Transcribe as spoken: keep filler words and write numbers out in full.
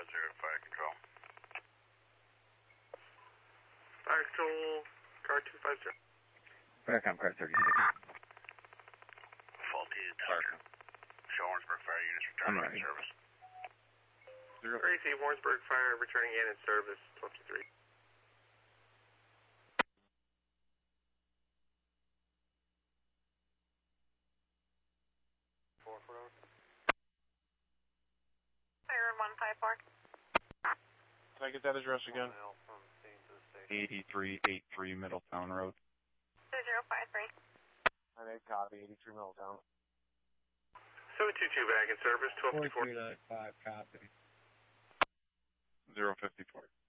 zero, fire control. Fire control, car two five zero. Firecom, car thirty-six. Faulty detector. Show Warrensburg Fire units returning in service. Zero. Tracy, Warrensburg Fire returning in in service, twelve to three. Four four zero. Fire one five four. Can I get that address again? eighty-three eighty-three Middletown Road. Two zero five three. I made copy, eighty-three Middletown. seven two two back in service, twelve fifty-four. four three nine five, copy. zero fifty-four.